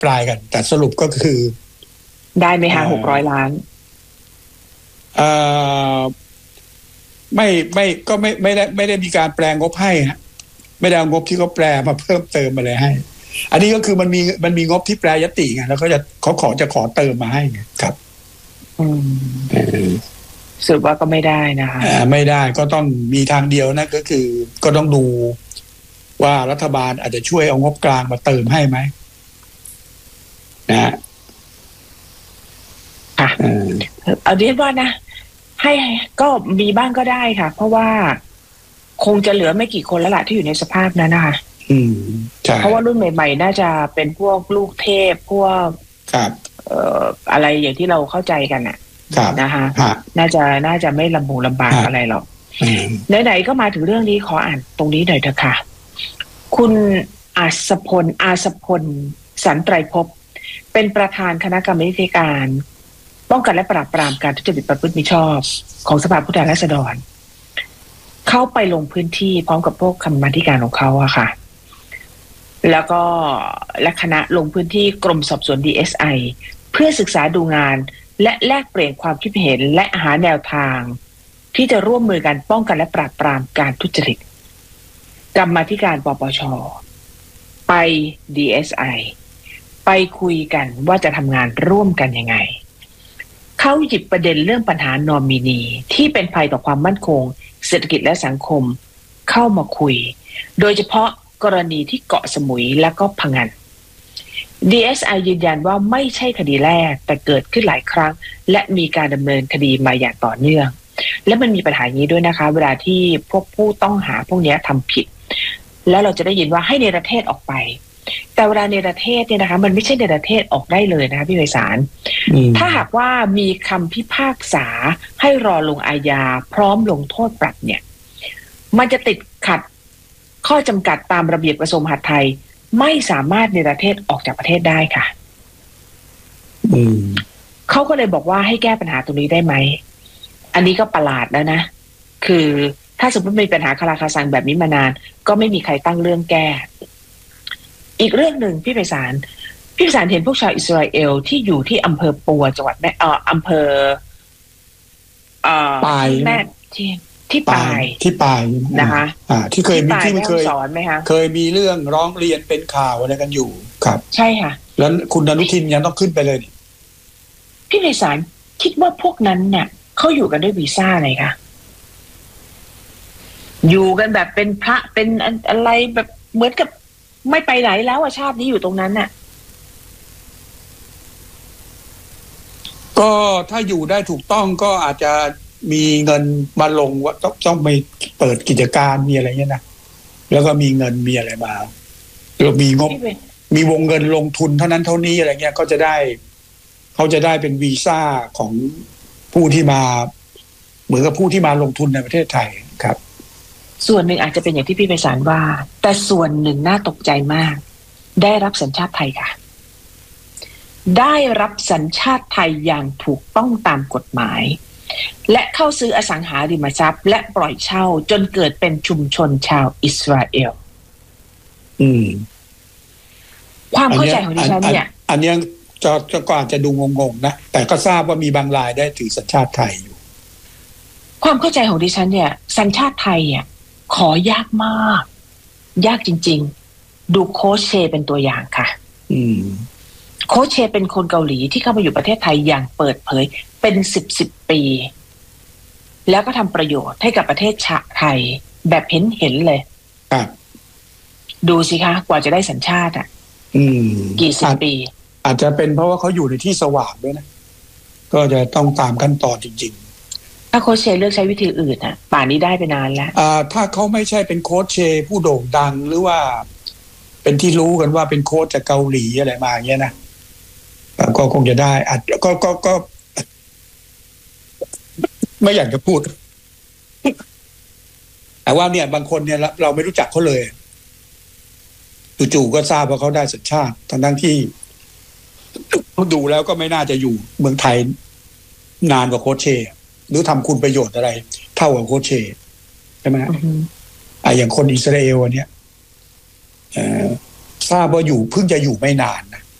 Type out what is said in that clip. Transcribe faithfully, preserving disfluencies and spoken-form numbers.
ปรายกันแต่สรุปก็คือได้ไหมคะหกร้อยล้านเอ่อไม่ไม่ก็ไม่ไม่ได้ไม่ได้มีการแปลงงบให้ฮะไม่ได้เอางบที่เขาแปลมาเพิ่มเติมอะไรให้อันนี้ก็คือมันมีมันมีงบที่แปลยติไงแล้วก็จะเขาขอจะขอเติมมาให้ไงครับอืมสุดว่าก็ไม่ได้นะคะอ่าไม่ได้ก็ต้องมีทางเดียวนะก็คือก็ต้องดูว่ารัฐบาลอาจจะช่วยเอางบกลางมาเติมให้ไหมนะฮะค่ะเอาเรียกว่านะให้ก็มีบ้างก็ได้ค่ะเพราะว่าคงจะเหลือไม่กี่คนแล้วล่ะที่อยู่ในสภาพนั้นนะคะอืมใช่เพราะว่ารุ่นใหม่ๆน่าจะเป็นพวกลูกเทพพวกครับเอ่ออะไรอย่างที่เราเข้าใจกันน่ะนะคะน่าจะน่าจะไม่ลำบากลำบากอะไรหรอกไหนๆก็มาถึงเรื่องนี้ขออ่านตรงนี้หน่อยเถอะค่ะคุณอาสพลอาสพลสันไตรภพเป็นประธานคณะกรรมการป้องกันและปราบปรามการทุจริตประพฤติมิชอบของสภาผู้แทนราษฎรเข้าไปลงพื้นที่พร้อมกับพวกกรรมาธิการของเขาอะค่ะแล้วก็และคณะลงพื้นที่กรมสอบสวน ดี เอส ไอ เพื่อศึกษาดูงานและแลกเปลี่ยนความคิดเห็นและหาแนวทางที่จะร่วมมือกันป้องกันและปราบปรามการทุจริตกรรมาธิการปปช.ไป ดี เอส ไอ ไปคุยกันว่าจะทำงานร่วมกันยังไงเขาหยิบประเด็นเรื่องปัญหานอมินีที่เป็นภัยต่อความมั่นคงเศรษฐกิจและสังคมเข้ามาคุยโดยเฉพาะกรณีที่เกาะสมุยและก็พะงัน ดี เอส ไอ ยืนยันว่าไม่ใช่คดีแรกแต่เกิดขึ้นหลายครั้งและมีการดำเนินคดีมาอย่างต่อเนื่องและมันมีปัญหานี้ด้วยนะคะเวลาที่พวกผู้ต้องหาพวกนี้ทำผิดแล้วเราจะได้ยินว่าให้เนรเทศออกไปแต่เวลาเนรเทศเนี่ยนะคะมันไม่ใช่เนรเทศออกได้เลยนะคะพี่ไพศาลถ้าหากว่ามีคำพิพากษาให้รอลงอาญาพร้อมลงโทษปรับเนี่ยมันจะติดขัดข้อจำกัดตามระเบียบกระทรวงมหาดไทยไม่สามารถเนรเทศออกจากประเทศได้ค่ะอืมเขาก็เลยบอกว่าให้แก้ปัญหาตรงนี้ได้ไหมอันนี้ก็ประหลาดแล้วนะคือถ้าสมมติมีปัญหาคาราคาซังแบบนี้มานานก็ไม่มีใครตั้งเรื่องแก้อีกเรื่องหนึ่งพี่ไพศาลพี่ไพศาลเห็นพวกชาวอิสราเอลที่อยู่ที่อำเภอปัวจังหวัดแม่เอ่ออำเภอเอ่อปายแม่ที่ที่ปายที่ปายนะคะอ่าที่เคยมีที่เคยสอนไหมคะเคยมีเรื่องร้องเรียนเป็นข่าวอะไรกันอยู่ครับใช่ค่ะแล้วคุณอนุทินยังต้องขึ้นไปเลยพี่ไพศาลคิดว่าพวกนั้นเนี่ยเขาอยู่กันด้วยวีซ่าอะไรคะอยู่กันแบบเป็นพระเป็นอะไรแบบเหมือนกับไม่ไปไหนแล้วอะชาตินี้อยู่ตรงนั้นน่ะก็ถ้าอยู่ได้ถูกต้องก็อาจจะมีเงินมาลงว่าต้องต้องไปเปิดกิจการมีอะไรเงี้ยนะแล้วก็มีเงินมีอะไรมาเรามีงบมีวงเงินลงทุนเท่านั้นเท่านี้อะไรเงี้ยก็จะได้เขาจะได้เป็นวีซ่าของผู้ที่มาเหมือนกับผู้ที่มาลงทุนในประเทศไทยครับส่วนหนึ่งอาจจะเป็นอย่างที่พี่ไพศาลว่าแต่ส่วนหนึ่งน่าตกใจมากได้รับสัญชาติไทยค่ะได้รับสัญชาติไทยอย่างถูกต้องตามกฎหมายและเข้าซื้ออสังหาริมทรัพย์และปล่อยเช่าจนเกิดเป็นชุมชนชาวอิสราเอลอืมความเข้าใจของดิฉันเนี่ยอันนี้จะก็อาจจะดูงงๆนะแต่ก็ทราบว่ามีบางรายได้ถือสัญชาติไทยอยู่ความเข้าใจของดิฉันเนี่ยสัญชาติไทยเนี่ยขอยากมากยากจริงๆดูโค้ชเชเป็นตัวอย่างค่ะอืมโค้ชเชเป็นคนเกาหลีที่เข้ามาอยู่ประเทศไทยอย่างเปิดเผยเป็นสิบสิบปีแล้วก็ทำประโยชน์ให้กับประเทศชาติไทยแบบเห็นเห็นเลยครับดูสิคะกว่าจะได้สัญชาติอ่ะอืมกี่สิบปีอาจจะเป็นเพราะว่าเขาอยู่ในที่สว่างด้วยนะก็จะต้องตามขั้นตอนจริงๆถ้าโค้ชเชเลือกใช้วิธีอื่นอ่ะป่านนี้ได้ไปนานแล้วอ่าถ้าเขาไม่ใช่เป็นโค้ชเชผู้โด่งดังหรือว่าเป็นที่รู้กันว่าเป็นโค้ชจากเกาหลีอะไรมาอย่างเงี้ยนะก็คงจะได้อาจก็ก็ก็ไม่อยากจะพูดแต่ว่าเนี่ยบางคนเนี่ยเราไม่รู้จักเขาเลยจู่ๆก็ทราบว่าเขาได้สัญชาติทั้งที่ดูแล้วก็ไม่น่าจะอยู่เมืองไทยนานกว่าโค้ชเชหรือทำคุณประโยชน์อะไรเท่ากับโค้ชเชใช่ไหมอ่ะอย่างคนอิสราเอลอันเนี้ยทราบว่าอยู่เพิ่งจะอยู่ไม่นานนะ